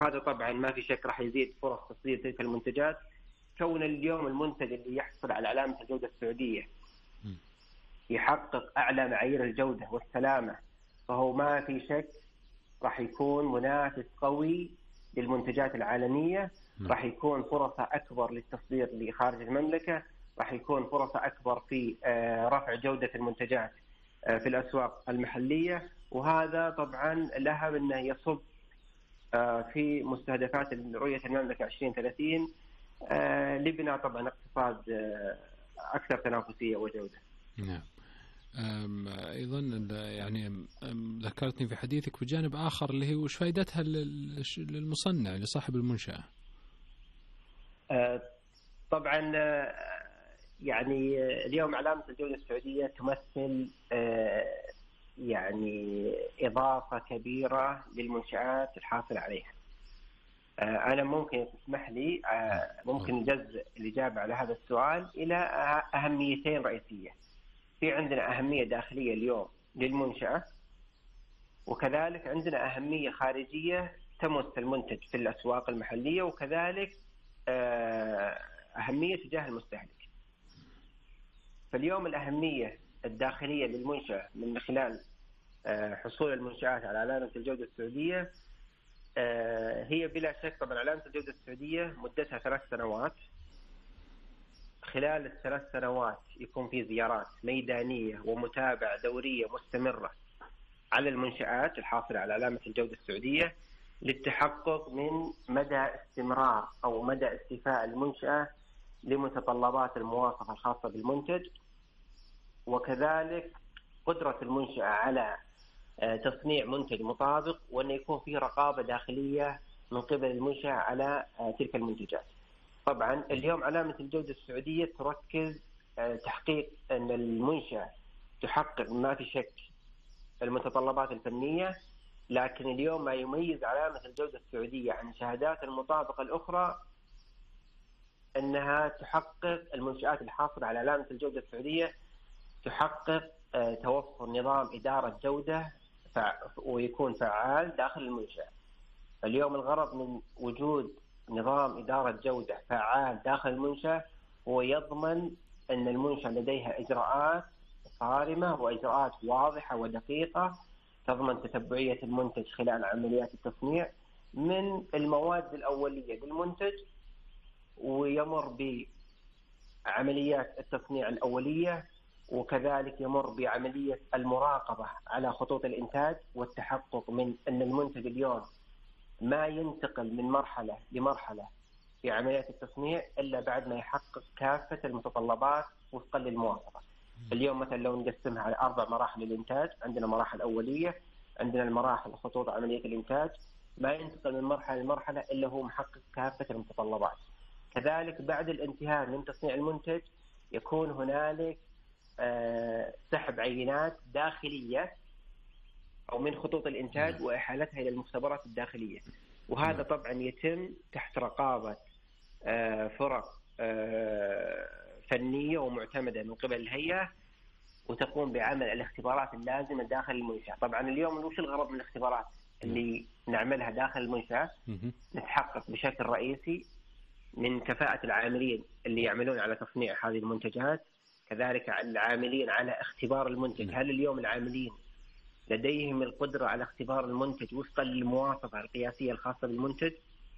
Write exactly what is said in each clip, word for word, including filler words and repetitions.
هذا طبعا ما في شك راح يزيد فرص تصدير تلك المنتجات. كون اليوم المنتج اللي يحصل على علامة الجودة السعودية يحقق أعلى معايير الجودة والسلامة، فهو ما في شك راح يكون منافس قوي للمنتجات العالمية. راح يكون فرصة أكبر للتصدير لخارج المملكة، راح يكون فرصة أكبر في رفع جودة المنتجات في الأسواق المحلية. وهذا طبعا لها أنه يصب في مستهدفات رؤية المملكة عشرين ثلاثين لبناء طبعا اقتصاد أكثر تنافسية وجودة. نعم. أيضا يعني ذكرتني في حديثك بجانب آخر اللي هو وش فائدتها للمصنع لصاحب المنشأة؟ طبعا يعني اليوم علامة الجودة السعودية تمثل يعني إضافة كبيرة للمنشآت الحاصلة عليها. أنا ممكن تسمح لي ممكن جزء الإجابة على هذا السؤال إلى أهميتين رئيسية. في عندنا أهمية داخلية اليوم للمنشأة، وكذلك عندنا أهمية خارجية تمس المنتج في الأسواق المحلية، وكذلك أهمية تجاه المستهلك. فاليوم الأهمية الداخلية للمنشأة من خلال حصول المنشآت على علامة الجودة السعودية هي بلا شك طبعا علامة الجودة السعودية مدتها ثلاث سنوات. خلال الثلاث سنوات يكون في زيارات ميدانية ومتابعة دورية مستمرة على المنشآت الحاصلة على علامة الجودة السعودية للتحقق من مدى استمرار أو مدى استيفاء المنشأة لمتطلبات المواصفة الخاصة بالمنتج، وكذلك قدرة المنشأة على تصنيع منتج مطابق، وأن يكون فيه رقابة داخلية من قبل المنشأة على تلك المنتجات. طبعا اليوم علامة الجودة السعودية تركز تحقيق أن المنشأة تحقق ما في شك المتطلبات الفنية، لكن اليوم ما يميز علامة الجودة السعودية عن شهادات المطابقة الأخرى أنها تحقق المنشآت الحاصلة على علامة الجودة السعودية تحقق توفر نظام إدارة جودة ويكون فعال داخل المنشأة. اليوم الغرض من وجود نظام إدارة جودة فعال داخل المنشأة هو يضمن أن المنشأة لديها إجراءات صارمة وإجراءات واضحة ودقيقة تضمن تتبعية المنتج خلال عمليات التصنيع من المواد الأولية للمنتج، ويمر بعمليات التصنيع الأولية، وكذلك يمر بعملية المراقبة على خطوط الإنتاج والتحقق من أن المنتج اليوم ما ينتقل من مرحلة لمرحلة في عمليات التصنيع إلا بعد ما يحقق كافة المتطلبات وفقا للمواصفة. اليوم مثلا لو نقسمها على أربع مراحل الإنتاج، عندنا مراحل أولية، عندنا المراحل خطوط عملية الإنتاج، ما ينتقل من مرحلة لمرحلة إلا هو محقق كافة المتطلبات. كذلك بعد الانتهاء من تصنيع المنتج يكون هنالك أه سحب عينات داخلية أو من خطوط الإنتاج وإحالتها إلى المختبرات الداخلية، وهذا طبعا يتم تحت رقابة أه فرق أه فنية ومعتمدة من قبل الهيئة، وتقوم بعمل الاختبارات اللازمة داخل المنشأة. طبعا اليوم وش الغرض من الاختبارات اللي نعملها داخل المنشأة؟ نتحقق بشكل رئيسي من كفاءة العاملين اللي يعملون على تصنيع هذه المنتجات، كذلك العاملين على اختبار المنتج. هل اليوم العاملين لديهم القدرة على اختبار المنتج وفقا للمواصفة القياسية الخاصة بالمنتج؟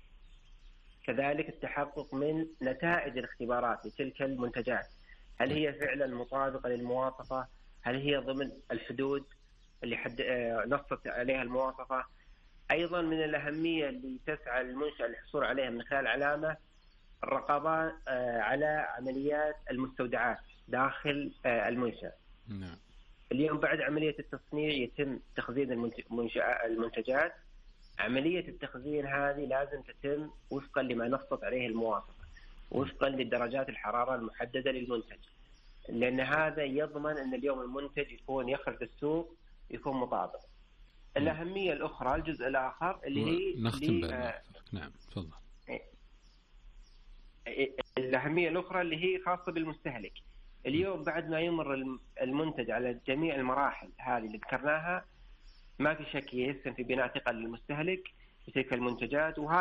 كذلك التحقق من نتائج الاختبارات لتلك المنتجات، هل هي فعلا مطابقة للمواصفة؟ هل هي ضمن الحدود اللي حد نصت عليها المواصفة؟ أيضا من الأهمية اللي تسعى المنشأة للحصول عليها من خلال علامة الرقابة على عمليات المستودعات داخل المنشأة. نعم. اليوم بعد عملية التصنيع يتم تخزين المنتجات. عملية التخزين هذه لازم تتم وفقا لما نصت عليه المواصفة، وفقا لدرجات الحرارة المحددة للمنتج، لأن هذا يضمن أن اليوم المنتج يكون يخرج السوق يكون مطابق. الأهمية الأخرى الجزء الآخر اللي هي نختم آه نعم تفضل. الأهمية الأخرى اللي هي خاصة بالمستهلك. اليوم بعد ما يمر المنتج على جميع المراحل هذه اللي ذكرناها ما في شك يسهم في بناء ثقة للمستهلك في تلك المنتجات، وهذا